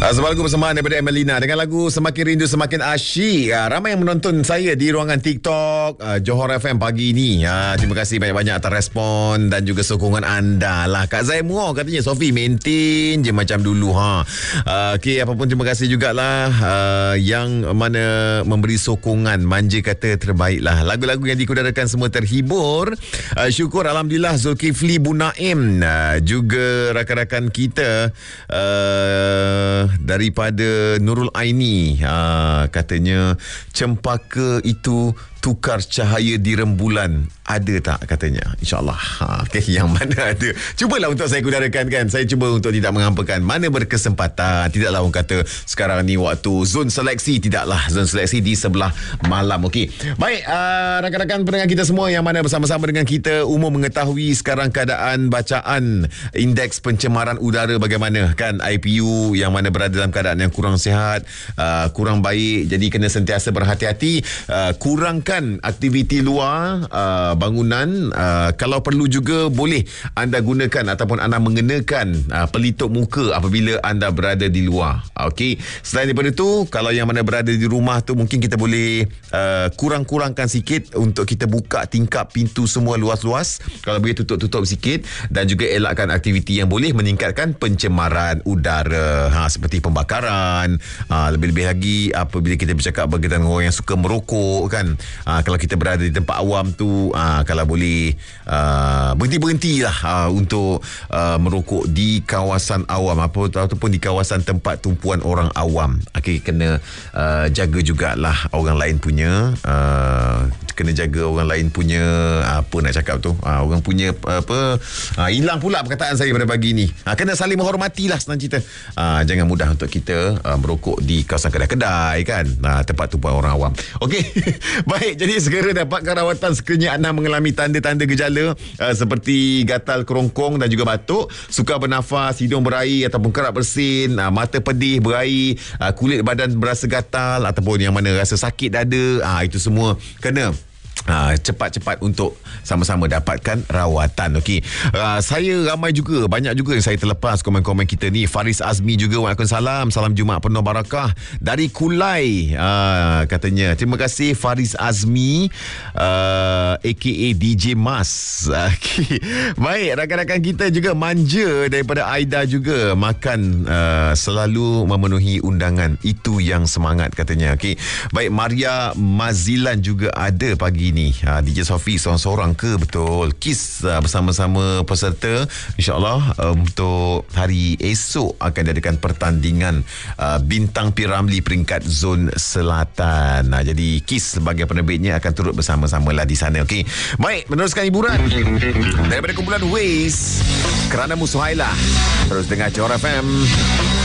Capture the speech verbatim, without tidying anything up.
Uh, sebuah lagu bersamaan daripada Emelina dengan lagu Semakin Rindu Semakin Asyik. Uh, ramai yang menonton saya di ruangan TikTok uh, Johor F M pagi ini. Uh, terima kasih banyak-banyak atas respon dan juga sokongan anda lah. Kak Zaimua katanya, Sofi maintain je macam dulu. Ha. Uh, okay, apapun terima kasih jugalah uh, yang mana memberi sokongan. Manja kata terbaik lah. Lagu-lagu yang dikudarakan semua terhibur. Uh, syukur Alhamdulillah Zulkifli Bunaim uh, juga rakan-rakan kita uh, daripada Nurul Aini, ha, katanya cempaka itu tukar cahaya di rembulan. Ada tak katanya? InsyaAllah. Ha, okay, yang mana ada? Cubalah untuk saya kudarakan kan. Saya cuba untuk tidak mengampakan. Mana berkesempatan. Tidaklah orang kata sekarang ni waktu zon seleksi. Tidaklah. Zon seleksi di sebelah malam. Okey. Baik. Uh, rakan-rakan pendengar kita semua yang mana bersama-sama dengan kita umum mengetahui sekarang keadaan bacaan indeks pencemaran udara bagaimana kan. I P U yang mana berada dalam keadaan yang kurang sihat, uh, kurang baik. Jadi kena sentiasa berhati-hati. Uh, kurangkan aktiviti luar, uh, bangunan. Uh, kalau perlu juga boleh anda gunakan ataupun anda mengenakan uh, pelitup muka apabila anda berada di luar. Okey. Selain daripada itu, kalau yang mana berada di rumah tu mungkin kita boleh uh, kurang-kurangkan sikit untuk kita buka tingkap pintu semua luas-luas. Kalau boleh tutup-tutup sikit dan juga elakkan aktiviti yang boleh meningkatkan pencemaran udara. Ha, seperti pembakaran. Ha, lebih-lebih lagi apabila kita bercakap berkaitan dengan orang yang suka merokok kan. Ha, kalau kita berada di tempat awam tu, ha, kalau boleh uh, berhenti-berhentilah uh, untuk uh, merokok di kawasan awam apa ataupun di kawasan tempat tumpuan orang awam. Okey, kena uh, jaga jugalah orang lain punya uh, kena jaga orang lain punya apa nak cakap tu, uh, orang punya apa uh, hilang pula perkataan saya pada pagi ni. Uh, kena saling menghormatilah senang cerita. Uh, jangan mudah untuk kita uh, merokok di kawasan kedai-kedai kan, uh, tempat tumpuan orang awam. Okey. Baik, jadi segera dapatkan rawatan sekiranya anda mengalami tanda-tanda gejala uh, seperti gatal kerongkong dan juga batuk, sukar bernafas, hidung berair ataupun kerap bersin, uh, mata pedih berair, uh, kulit badan berasa gatal ataupun yang mana rasa sakit dada, uh, itu semua kena Ha, cepat-cepat untuk sama-sama dapatkan rawatan. Okey. Uh, saya ramai juga, banyak juga yang saya terlepas komen-komen kita ni. Faris Azmi juga, waalaikumsalam. Salam Jumaat penuh barakah dari Kulai. Uh, katanya, terima kasih Faris Azmi uh, A K A D J Mas. Okay. Baik, rakan-rakan kita juga manja daripada Aida juga. Makan uh, selalu memenuhi undangan. Itu yang semangat katanya. Okey. Baik, Maria Mazilan juga ada pagi ni. Ha, D J Sofi seorang-seorang ke? Betul. Kiss uh, bersama-sama peserta. InsyaAllah uh, untuk hari esok akan diadakan pertandingan uh, Bintang P. Ramlee peringkat zon selatan. Nah, jadi Kiss sebagai penerbitnya akan turut bersama-sama lah di sana. Okey. Baik, meneruskan hiburan daripada kumpulan Waze Kerana Musuhailah. Terus dengar Johor F M.